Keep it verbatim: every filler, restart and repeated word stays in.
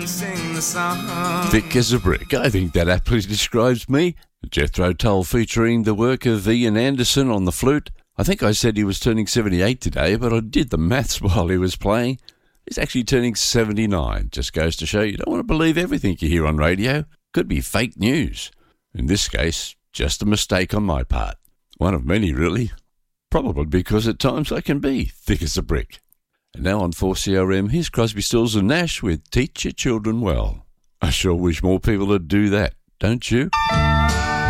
Sing the song. Thick as a brick. I think that aptly describes me. Jethro Tull featuring the work of Ian Anderson on the flute. I think I said he was turning seventy-eight today, but I did the maths while he was playing. He's actually turning seventy-nine. Just goes to show you don't want to believe everything you hear on radio. Could be fake news. In this case, just a mistake on my part. One of many, really. Probably because at times I can be thick as a brick. And now on four C R M, here's Crosby, Stills and Nash with Teach Your Children Well. I sure wish more people would do that, don't you?